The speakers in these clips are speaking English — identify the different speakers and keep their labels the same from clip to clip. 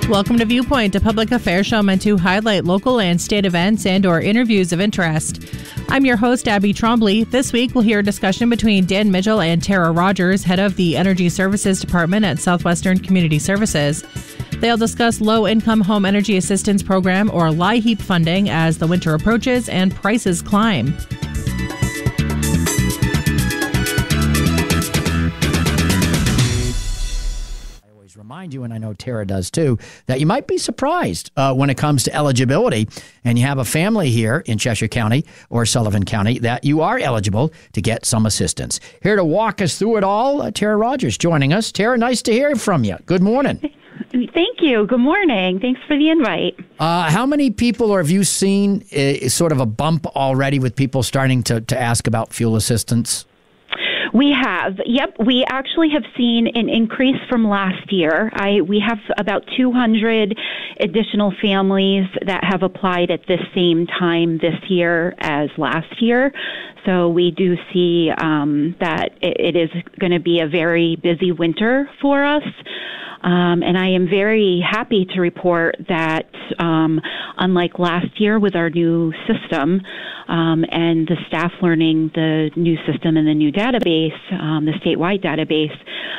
Speaker 1: Welcome to Viewpoint, a public affairs show meant to highlight local and state events and or interviews of interest. I'm your host, Abby Trombley. This week, we'll hear a discussion between Dan Mitchell and Tara Rogers, head of the Energy Services Department at Southwestern Community Services. They'll discuss Low-Income Home Energy Assistance Program, or LIHEAP funding, as the winter approaches and prices climb.
Speaker 2: Remind you, and I know Tara does too, that you might be surprised when it comes to eligibility, and you have a family here in Cheshire County or Sullivan County, that you are eligible to get some assistance. Here to walk us through it all, Tara Rogers joining us. Tara, nice to hear from you. Good morning.
Speaker 3: Thank you. Good morning. Thanks for the invite.
Speaker 2: How many people, or have you seen sort of a bump already with people starting to ask about fuel assistance?
Speaker 3: We have. Yep. We actually have seen an increase from last year. We have about 200 additional families that have applied at the same time this year as last year. So we do see that it is going to be a very busy winter for us. And I am very happy to report that, unlike last year with our new system and the staff learning the new system and the new database, the statewide database,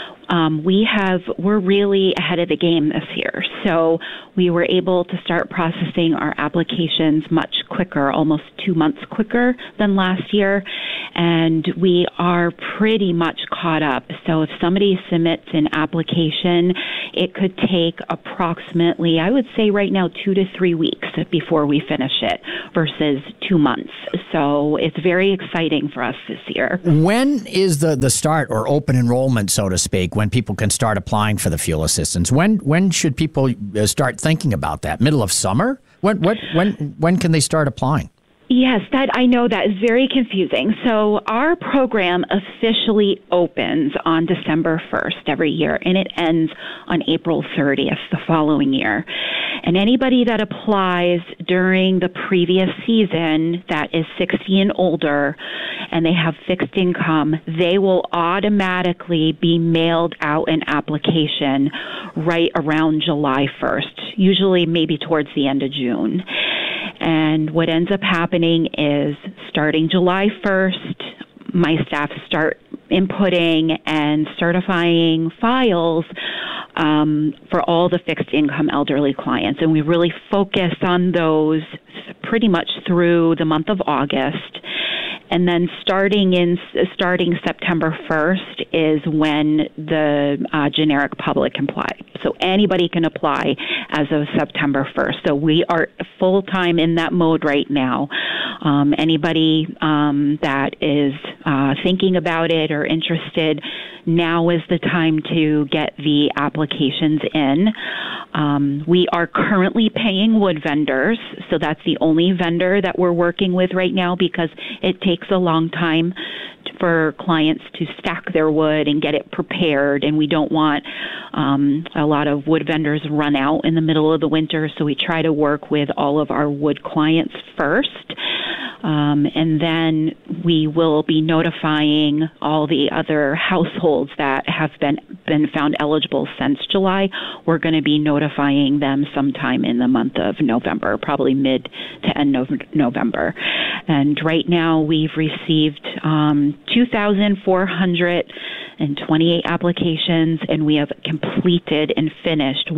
Speaker 3: we're really ahead of the game this year. So we were able to start processing our applications much quicker, almost 2 months quicker than last year. And we are pretty much caught up. So if somebody submits an application, it could take approximately, I would say right now, 2 to 3 weeks before we finish it versus 2 months. So it's very exciting for us this year.
Speaker 2: When is the start or open enrollment, so to speak, when people can start applying for the fuel assistance? When should people start thinking about that? Middle of summer? When can they start applying?
Speaker 3: Yes, that I know that is very confusing. So our program officially opens on December 1st every year, and it ends on April 30th the following year. And anybody that applies during the previous season that is 60 and older and they have fixed income, they will automatically be mailed out an application right around July 1st, usually maybe towards the end of June. And what ends up happening is starting July 1st, my staff start inputting and certifying files for all the fixed income elderly clients. And we really focus on those pretty much through the month of August. And then starting September 1st is when the generic public can apply. So anybody can apply as of September 1st. So we are full-time in that mode right now. Anybody that is thinking about it or interested, now is the time to get the applications in. We are currently paying wood vendors, so that's the only vendor that we're working with right now because it takes a long time for clients to stack their wood and get it prepared, and we don't want a lot of wood vendors run out in the middle of the winter, so we try to work with all of our wood clients first. And then we will be notifying all the other households that have been found eligible since July. We're going to be notifying them sometime in the month of November, probably mid to end of November. And right now we've received 2,428 applications, and we have completed and finished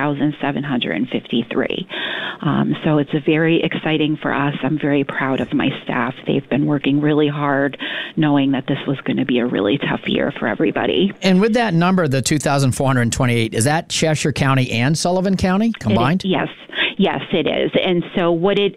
Speaker 3: 1,753. So it's very exciting for us. I'm very proud of my staff. They've been working really hard, knowing that this was going to be a really tough year for everybody.
Speaker 2: And with that number, the 2,428, is that Cheshire County and Sullivan County combined?
Speaker 3: Yes. Yes, it is. And so we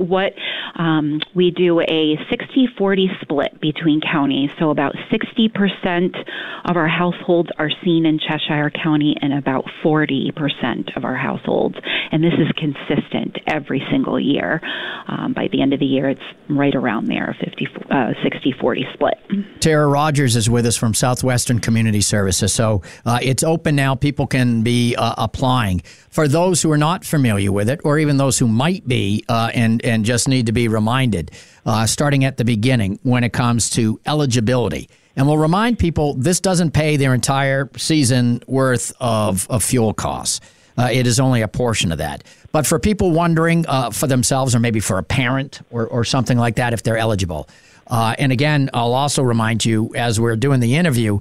Speaker 3: do a 60-40 split between counties. So about 60% of our households are seen in Cheshire County and about 40% of our households. And this is consistent every single year. By the end of the year, it's right around there, 60-40 split.
Speaker 2: Tara Rogers is with us from Southwestern Community Services. So it's open now. People can be applying. For those who are not familiar with it, or even those who might be and just need to be reminded, starting at the beginning when it comes to eligibility. And we'll remind people this doesn't pay their entire season worth of fuel costs. It is only a portion of that. But for people wondering for themselves, or maybe for a parent or something like that, if they're eligible. And again, I'll also remind you, as we're doing the interview,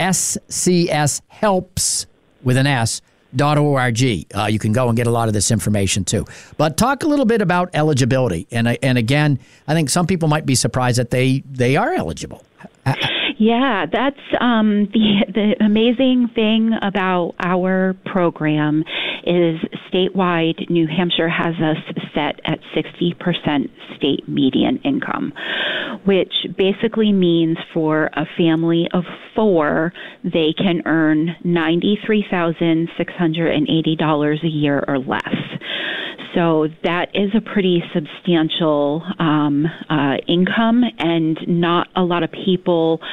Speaker 2: SCShelps with an S.org. You can go and get a lot of this information too. But talk a little bit about eligibility. And again, I think some people might be surprised that they are eligible.
Speaker 3: Yeah, that's the amazing thing about our program is statewide, New Hampshire has us set at 60% state median income, which basically means for a family of 4, they can earn $93,680 a year or less. So that is a pretty substantial income, and not a lot of people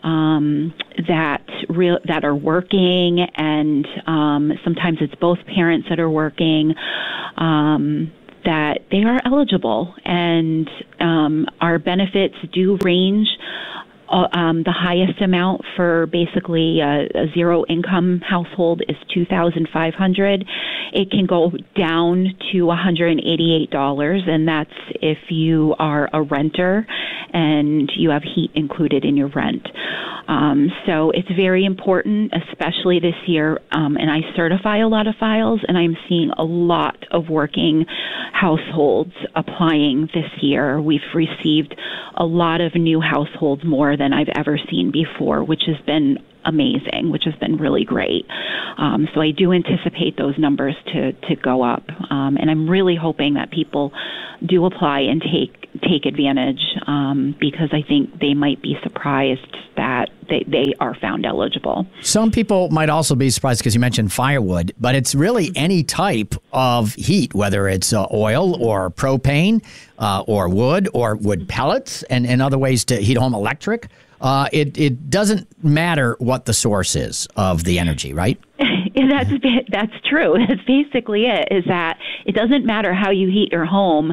Speaker 3: that are working, and sometimes it's both parents that are working, that they are eligible, and our benefits do range. The highest amount for basically a zero-income household is $2,500. It can go down to $188, and that's if you are a renter and you have heat included in your rent. So it's very important, especially this year, and I certify a lot of files, and I'm seeing a lot of working households applying this year. We've received a lot of new households, more than I've ever seen before, which has been amazing, which has been really great. So I do anticipate those numbers to go up, and I'm really hoping that people do apply and take advantage, because I think they might be surprised that they are found eligible.
Speaker 2: Some people might also be surprised because you mentioned firewood, but it's really any type of heat, whether it's oil or propane or wood pellets and other ways to heat home electric. It doesn't matter what the source is of the energy, right?
Speaker 3: That's true. That's basically it, is that it doesn't matter how you heat your home.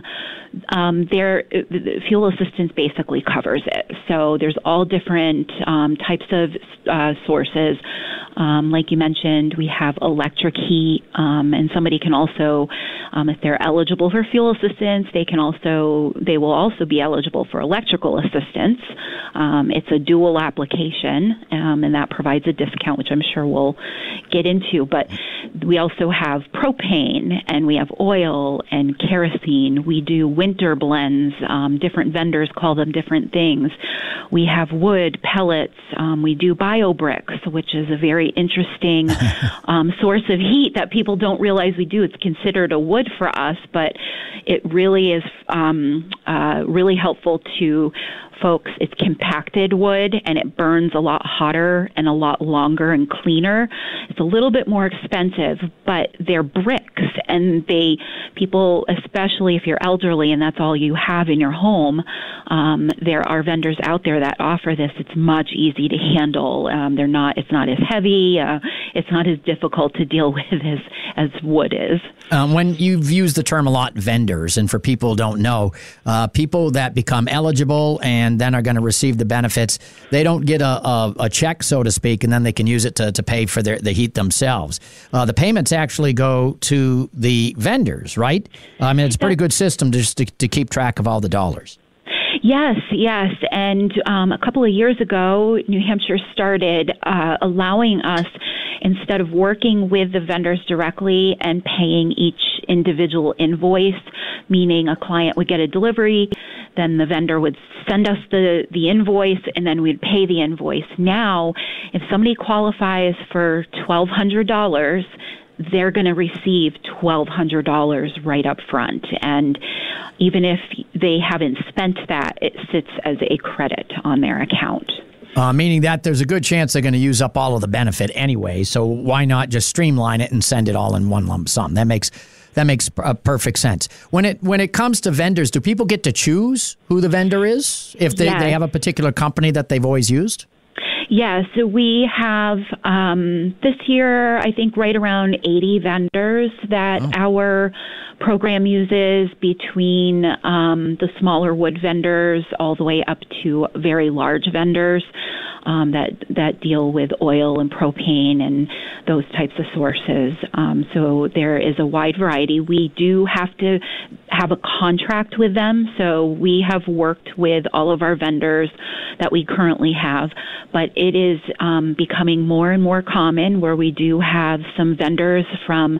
Speaker 3: The fuel assistance basically covers it. So there's all different types of sources. Like you mentioned, we have electric heat, and somebody can also, if they're eligible for fuel assistance, they will also be eligible for electrical assistance. It's a dual application, and that provides a discount, which I'm sure we'll get into. But we also have propane, and we have oil and kerosene. We do winter blends. Different vendors call them different things. We have wood, pellets. We do biobricks, which is a very interesting source of heat that people don't realize we do. It's considered a wood for us, but it really is really helpful to folks. It's compacted wood, and it burns a lot hotter and a lot longer and cleaner. It's a little bit more expensive, but they're bricks, and people, especially if you're elderly and that's all you have in your home, there are vendors out there that offer this. It's much easy to handle. It's not as heavy. It's not as difficult to deal with as wood is.
Speaker 2: When you've used the term a lot, vendors, and for people who don't know, people that become eligible and then are going to receive the benefits, they don't get a check, so to speak, and then they can use it to pay for the heat themselves. The payments actually go to the vendors, right? I mean, it's a pretty good system just to keep track of all the dollars.
Speaker 3: Yes. And a couple of years ago, New Hampshire started allowing us, instead of working with the vendors directly and paying each individual invoice, meaning a client would get a delivery, then the vendor would send us the invoice, and then we'd pay the invoice. Now, if somebody qualifies for $1,200, they're going to receive $1,200 right up front. And even if they haven't spent that, it sits as a credit on their account.
Speaker 2: Meaning that there's a good chance they're going to use up all of the benefit anyway. So why not just streamline it and send it all in one lump sum? That makes perfect sense. When it comes to vendors, do people get to choose who the vendor is if they have a particular company that they've always used?
Speaker 3: Yeah, so we have this year, I think, right around 80 vendors that our program uses, between the smaller wood vendors all the way up to very large vendors that deal with oil and propane and those types of sources. So there is a wide variety. We do have to have a contract with them, so we have worked with all of our vendors that we currently have, but it is becoming more and more common where we do have some vendors from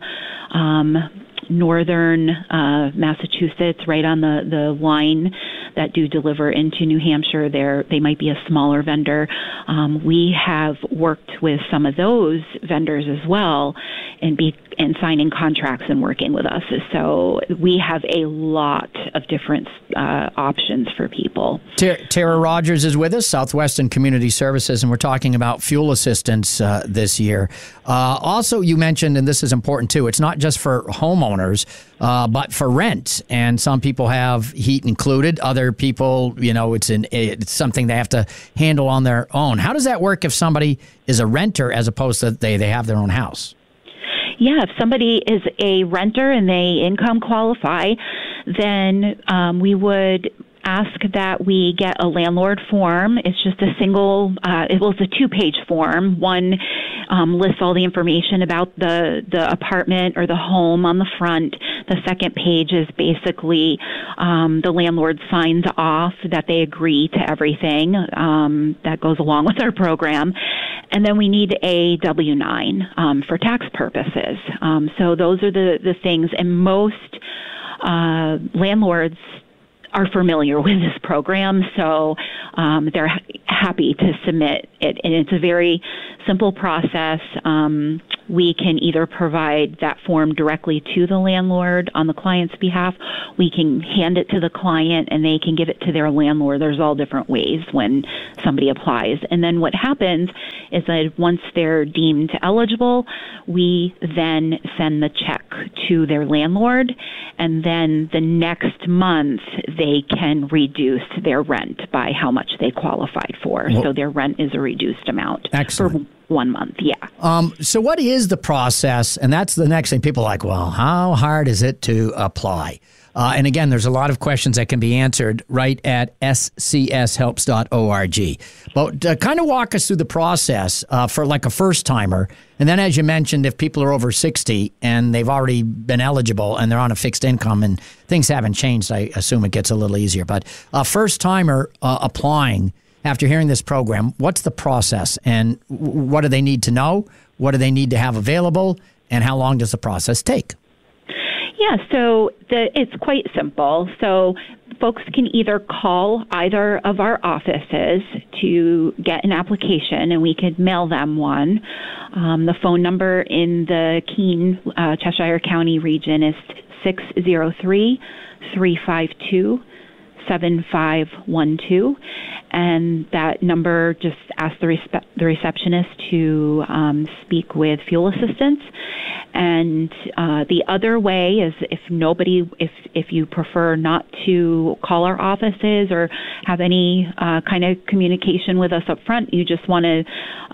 Speaker 3: northern Massachusetts, right on the line, that do deliver into New Hampshire. They might be a smaller vendor. We have worked with some of those vendors as well, and signing contracts and working with us. So we have a lot of different options for people.
Speaker 2: Tara Rogers is with us, Southwestern Community Services, and we're talking about fuel assistance this year. Also, you mentioned, and this is important too, it's not just for homeowners, but for rent. And some people have heat included. Other people, it's something they have to handle on their own. How does that work if somebody is a renter as opposed to they have their own house?
Speaker 3: Yeah, if somebody is a renter and they income qualify, then we would ask that we get a landlord form. It's just a single, it's a 2-page form. One lists all the information about the apartment or the home on the front. The second page is basically the landlord signs off that they agree to everything that goes along with our program. And then we need a W-9 for tax purposes. So those are the things. And most landlords are familiar with this program, so they're happy to submit it. And it's a very simple process. We can either provide that form directly to the landlord on the client's behalf. We can hand it to the client and they can give it to their landlord. There's all different ways when somebody applies. And then what happens is that once they're deemed eligible, we then send the check to their landlord, and then the next month they can reduce their rent by how much they qualified for. Well, so their rent is a reduced amount.
Speaker 2: Excellent.
Speaker 3: For 1 month, yeah.
Speaker 2: So what is the process? And that's the next thing. People are like, well, how hard is it to apply? And again, there's a lot of questions that can be answered right at scshelps.org. But kind of walk us through the process for like a first-timer. And then, as you mentioned, if people are over 60 and they've already been eligible and they're on a fixed income and things haven't changed, I assume it gets a little easier. But a first-timer applying, after hearing this program, what's the process and what do they need to know? What do they need to have available? And how long does the process take?
Speaker 3: Yeah, so it's quite simple. So folks can either call either of our offices to get an application, and we could mail them one. The phone number in the Keene, Cheshire County region is 603-352-7512, and that number just asks the receptionist to speak with fuel assistance. And the other way is if you prefer not to call our offices or have any kind of communication with us up front, you just want to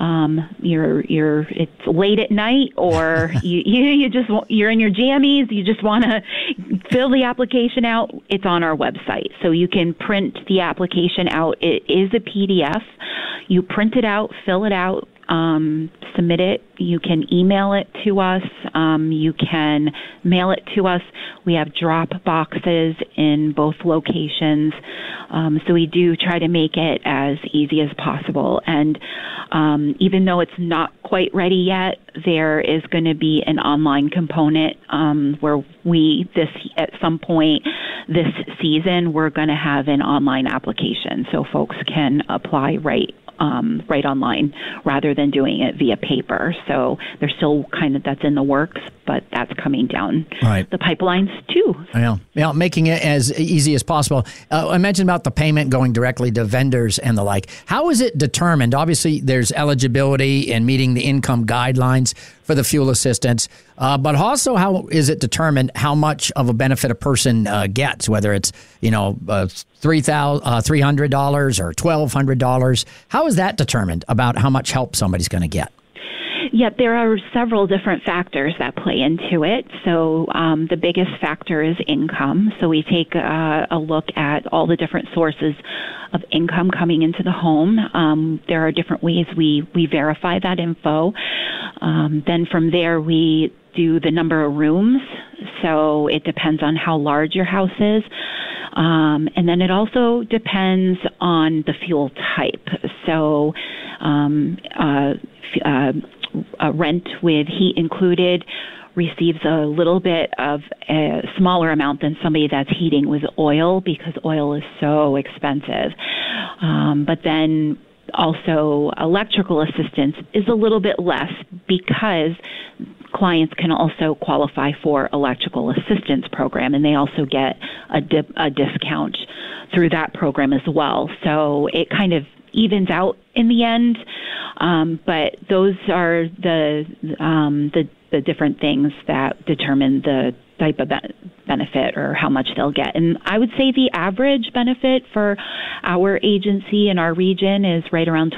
Speaker 3: it's late at night, or you're in your jammies, you just want to fill the application out. It's on our website, so you can print the application out. It is a PDF. You print it out, fill it out, submit it. You can email it to us. You can mail it to us. We have drop boxes in both locations. So we do try to make it as easy as possible. And even though it's not quite ready yet, there is going to be an online component where at some point this season, we're going to have an online application so folks can apply right online rather than doing it via paper. So there's still that's in the works, but that's coming down the pipelines too.
Speaker 2: Yeah, making it as easy as possible. I mentioned about the payment going directly to vendors and the like. How is it determined? Obviously, there's eligibility and meeting the income guidelines for the fuel assistance, but also how is it determined how much of a benefit a person gets, whether it's $300 or $1,200? How is is that determined about how much help somebody's going to get?
Speaker 3: Yeah, there are several different factors that play into it. So the biggest factor is income. So we take a look at all the different sources of income coming into the home. There are different ways we verify that info. Then from there, we do the number of rooms. So it depends on how large your house is. And then it also depends on the fuel type. So rent with heat included receives a little bit of a smaller amount than somebody that's heating with oil, because oil is so expensive. But then also electrical assistance is a little bit less, because clients can also qualify for electrical assistance program, and they also get a discount through that program as well. So it kind of evens out in the end. But those are the different things that determine the type of benefit or how much they'll get. And I would say the average benefit for our agency in our region is right around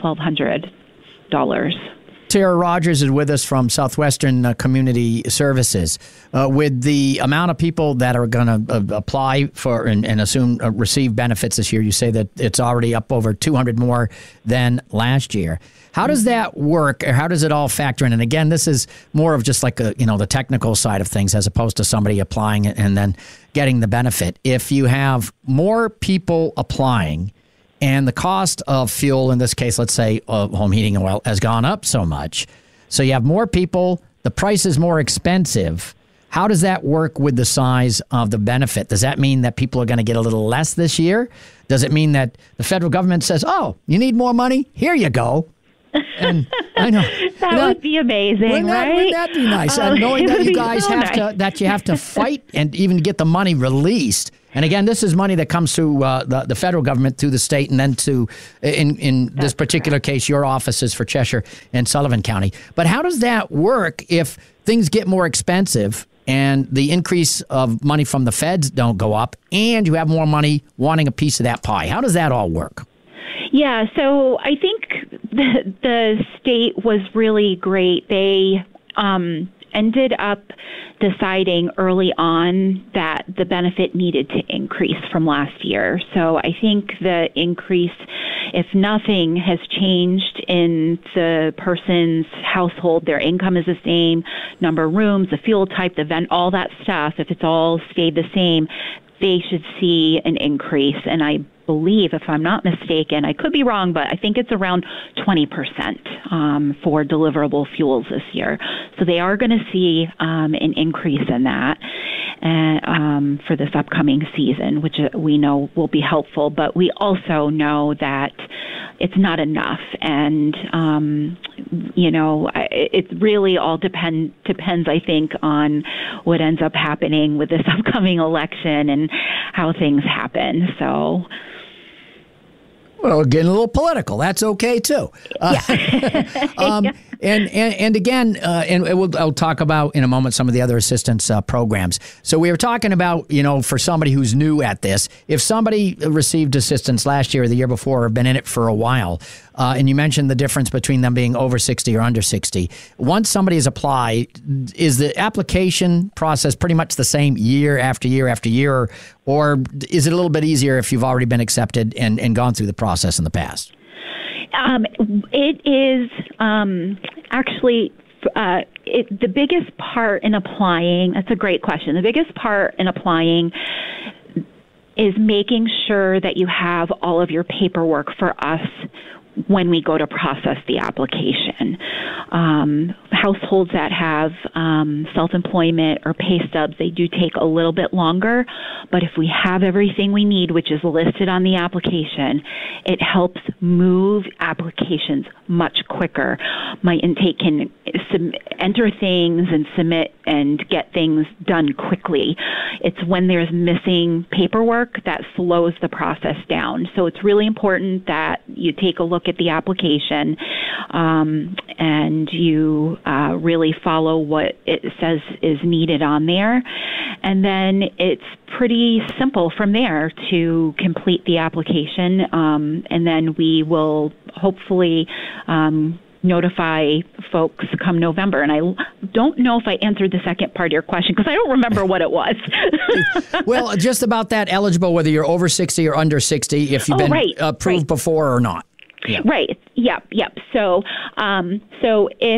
Speaker 3: $1,200.
Speaker 2: Tara Rogers is with us from Southwestern Community Services. With the amount of people that are going to apply for and assume receive benefits this year, you say that it's already up over 200 more than last year. How does that work, or how does it all factor in? And again, this is more of just like the technical side of things, as opposed to somebody applying it and then getting the benefit. If you have more people applying, and the cost of fuel, in this case, let's say home heating oil, has gone up so much, so you have more people, the price is more expensive. How does that work with the size of the benefit? Does that mean that people are going to get a little less this year? Does it mean that the federal government says, oh, you need more money? Here you go. And I know
Speaker 3: that would be amazing, right?
Speaker 2: Wouldn't that be nice? Knowing that you guys you have to fight and even get the money released. And again, this is money that comes through the federal government, through the state, and then to, in this particular case, your offices for Cheshire and Sullivan County. But how does that work if things get more expensive and the increase of money from the feds don't go up, and you have more money wanting a piece of that pie? How does that all work?
Speaker 3: Yeah, so I think the state was really great. They ended up deciding early on that the benefit needed to increase from last year. So I think the increase, if nothing has changed in the person's household, their income is the same, number of rooms, the fuel type, the vent, all that stuff, if it's all stayed the same, they should see an increase. And I believe, if I'm not mistaken, I could be wrong, but I think it's around 20% for deliverable fuels this year. So they are going to see an increase in that for this upcoming season, which we know will be helpful. But we also know that it's not enough. And, it really all depends, I think, on what ends up happening with this upcoming election and how things happen. So...
Speaker 2: Well, getting a little political. That's okay too. And again, I'll talk about in a moment some of the other assistance programs. So we were talking about, for somebody who's new at this, if somebody received assistance last year or the year before, or been in it for a while, and you mentioned the difference between them being over 60 or under 60. Once somebody has applied, is the application process pretty much the same year after year after year, or is it a little bit easier if you've already been accepted and gone through the process in the past?
Speaker 3: It is actually the biggest part in applying. That's a great question. The biggest part in applying is making sure that you have all of your paperwork for us when we go to process the application. Households that have self-employment or pay stubs, they do take a little bit longer, but if we have everything we need, which is listed on the application, it helps move applications much quicker. My intake can enter things and submit and get things done quickly. It's when there's missing paperwork that slows the process down. So it's really important that you take a look look at the application, and you really follow what it says is needed on there. And then it's pretty simple from there to complete the application. And then we will hopefully notify folks come November. And I don't know if I answered the second part of your question because I don't remember what it was.
Speaker 2: Well, just about that, eligible, whether you're over 60 or under 60, if you've been approved before or not. Yeah.
Speaker 3: Right. Yep. So, so if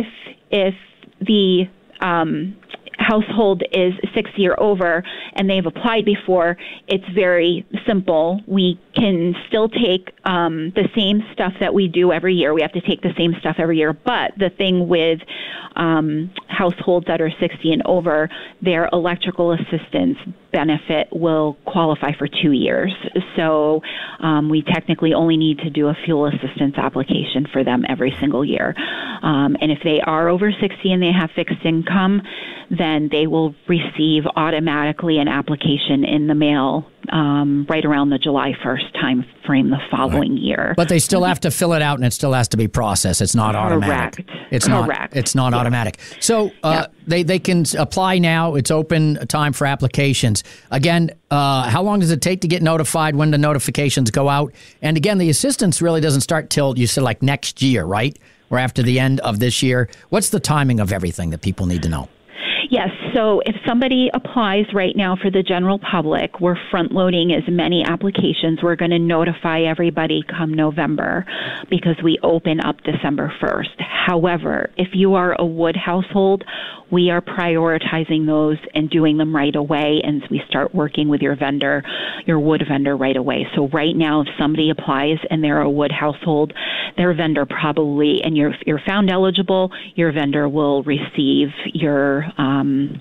Speaker 3: the household is 60 or over and they've applied before, it's very simple. We can still take the same stuff that we do every year. We have to take the same stuff every year. But the thing with households that are 60 and over, their electrical assistance benefit will qualify for 2 years. So we technically only need to do a fuel assistance application for them every single year. And if they are over 60 and they have fixed income, then they will receive automatically an application in the mail right around the July 1st time frame the following year.
Speaker 2: But they still have to fill it out and it still has to be processed. It's not automatic. It's not automatic. So they can apply now. It's open time for applications. Again, how long does it take to get notified? When the notifications go out? And again, the assistance really doesn't start till, you said, like next year, right? Or after the end of this year. What's the timing of everything that people need to know?
Speaker 3: Yes. So if somebody applies right now for the general public, we're front loading as many applications. We're going to notify everybody come November because we open up December 1st. However, if you are a wood household, we are prioritizing those and doing them right away. And we start working with your vendor, your wood vendor right away. So right now, if somebody applies and they're a wood household, their vendor probably, and you're found eligible, your vendor will receive and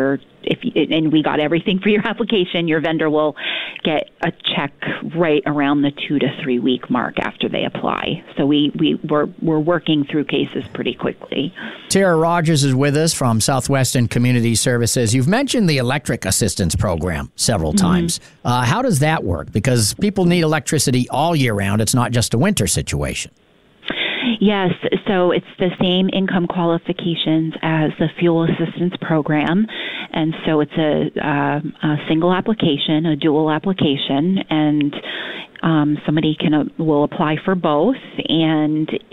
Speaker 3: we got everything for your application, your vendor will get a check right around the 2 to 3 week mark after they apply. So we're working through cases pretty quickly.
Speaker 2: Tara Rogers is with us from Southwestern Community Services. You've mentioned the electric assistance program several times. How does that work? Because people need electricity all year round. It's not just a winter situation.
Speaker 3: Yes, so it's the same income qualifications as the fuel assistance program, and so it's a single application, a dual application, and somebody will apply for both, and